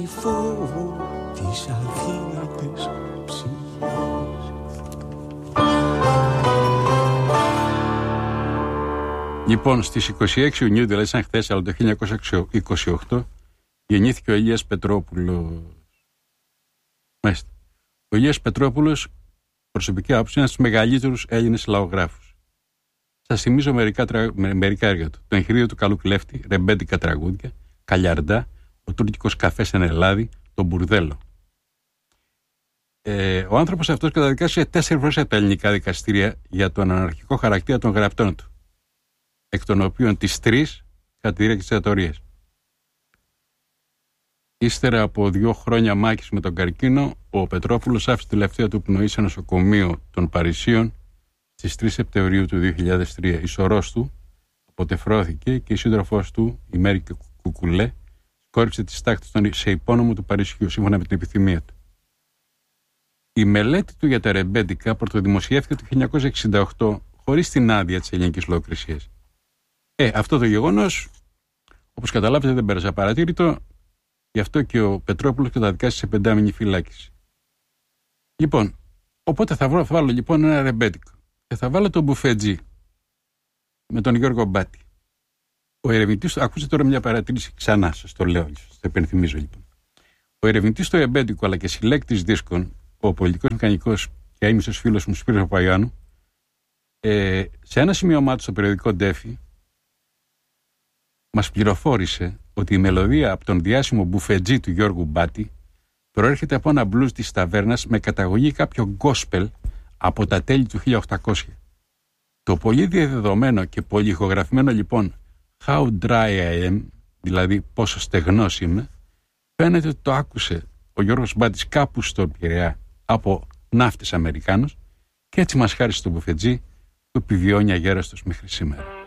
Φόβο της αδύνατης ψυχής. Λοιπόν, στις 26 Ιουνίου, δηλαδή σαν χθες, αλλά το 1928, γεννήθηκε ο Ηλίας Πετρόπουλος. Μάλιστα. Ο Ηλίας Πετρόπουλος, προσωπική άποψη, είναι ένας στους μεγαλύτερους Έλληνες λαογράφους. Σας θυμίζω μερικά έργα του. Το εγχειρίδιο του καλού κλέφτη, ρεμπέντικα τραγούδια, Καλιαρντά, ο τουρκικός καφές στην Ελλάδη, τον Μπουρδέλο. Ο άνθρωπος αυτός καταδικάστηκε 4 φορές από τα ελληνικά δικαστήρια για τον αναρχικό χαρακτήρα των γραπτών του, εκ των οποίων τις 3 κατά τη διάρκεια της δικτατορίας. Ύστερα από 2 χρόνια μάχης με τον καρκίνο, ο Πετρόπουλος άφησε τη τελευταία του πνοή σε νοσοκομείο των Παρισίων στις 3 Σεπτεμβρίου του 2003. Η σωρός του αποτεφρώθηκε και η σύντροφός του, η Μέρη Κουκουλέ, σκόρυψε τις τάχτες των σε υπόνομο του Παρισιού, σύμφωνα με την επιθυμία του. Η μελέτη του για τα ρεμπέντικα πρωτοδημοσιεύθηκε το 1968 χωρίς την άδεια της ελληνικής λογοκρισίας. Αυτό το γεγονός, όπως καταλάβετε, δεν πέρασε απαρατήρητο, γι' αυτό και ο Πετρόπουλος καταδικάστηκε σε 5μηνη φυλάκιση. Λοιπόν, οπότε θα βάλω λοιπόν ένα ρεμπέντικο και θα βάλω τον Μπουφετζή με τον Γιώργο Μπάτη. Ο ερευνητής, ακούστε τώρα μια παρατήρηση ξανά, σας το λέω, σας το υπενθυμίζω λοιπόν. Ο ερευνητής του ρεμπέντικου αλλά και συλλέκτης δίσκων, ο πολιτικός μηχανικός και άμεσος φίλος μου Σπύρος Παπαγιάννου, σε ένα σημείωμά του στο περιοδικό Ντέφι, μας πληροφόρησε ότι η μελωδία από τον διάσημο Μπουφετζή του Γιώργου Μπάτη προέρχεται από ένα μπλουζ της ταβέρνας με καταγωγή κάποιο γκόσπελ από τα τέλη του 1800. Το πολύ διαδεδομένο και πολύ ηχογραφημένο λοιπόν How dry I am, δηλαδή πόσο στεγνός είμαι, φαίνεται ότι το άκουσε ο Γιώργος Μπάτης κάπου στον Πειραιά από ναύτες Αμερικάνους και έτσι μας χάρισε τον Μπουφετζή που επιβιώνει αγέραστος μέχρι σήμερα.